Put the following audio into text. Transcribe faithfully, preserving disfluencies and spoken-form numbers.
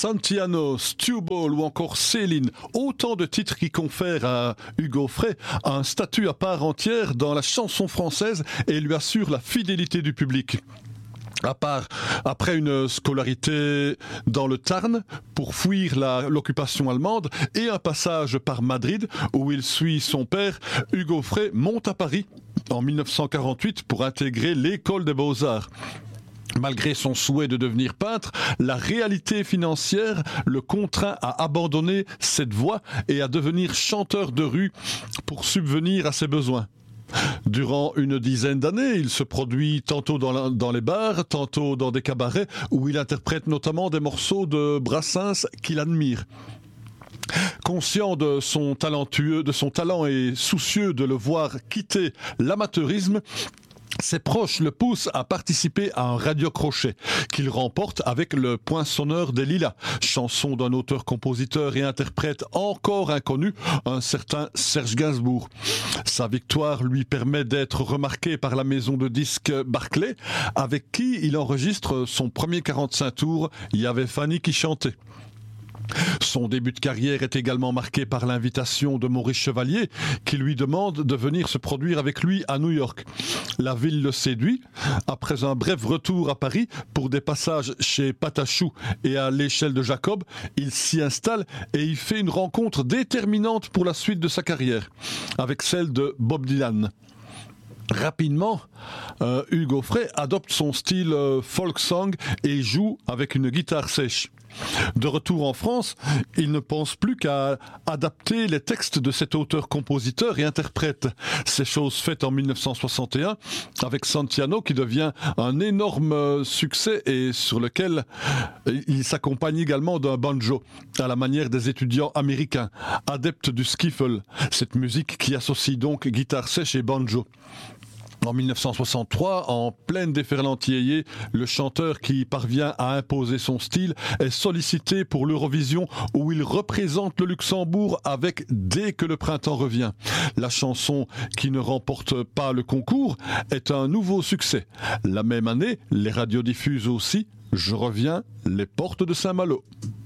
Santiano, Stewball ou encore Céline, autant de titres qui confèrent à Hugo Frey un statut à part entière dans la chanson française et lui assurent la fidélité du public. À part, après une scolarité dans le Tarn pour fuir la, l'occupation allemande et un passage par Madrid où il suit son père, Hugo Frey monte à Paris en dix-neuf cent quarante-huit pour intégrer l'école des beaux-arts. Malgré son souhait de devenir peintre, la réalité financière le contraint à abandonner cette voie et à devenir chanteur de rue pour subvenir à ses besoins. Durant une dizaine d'années, il se produit tantôt dans, la, dans les bars, tantôt dans des cabarets où il interprète notamment des morceaux de Brassens qu'il admire. Conscient de son talentueux, de son talent et soucieux de le voir quitter l'amateurisme, ses proches le poussent à participer à un radio-crochet qu'il remporte avec le Poinçonneur des Lilas, chanson d'un auteur-compositeur et interprète encore inconnu, un certain Serge Gainsbourg. Sa victoire lui permet d'être remarqué par la maison de disques Barclay, avec qui il enregistre son premier quarante-cinq tours, Il y avait Fanny qui chantait. Son début de carrière est également marqué par l'invitation de Maurice Chevalier qui lui demande de venir se produire avec lui à New York. La ville le séduit. Après un bref retour à Paris pour des passages chez Patachou et à l'échelle de Jacob, il s'y installe et y fait une rencontre déterminante pour la suite de sa carrière, avec celle de Bob Dylan. Rapidement, euh, Hugo Frey adopte son style euh, folk song et joue avec une guitare sèche. De retour en France, il ne pense plus qu'à adapter les textes de cet auteur-compositeur et interprète. C'est chose faite en dix-neuf cent soixante et un avec Santiano qui devient un énorme succès et sur lequel il s'accompagne également d'un banjo à la manière des étudiants américains, adeptes du skiffle, cette musique qui associe donc guitare sèche et banjo. En dix-neuf cent soixante-trois, en pleine déferlante yéyé, le chanteur qui parvient à imposer son style est sollicité pour l'Eurovision où il représente le Luxembourg avec Dès que le printemps revient. La chanson qui ne remporte pas le concours est un nouveau succès. La même année, les radios diffusent aussi Je reviens, les portes de Saint-Malo.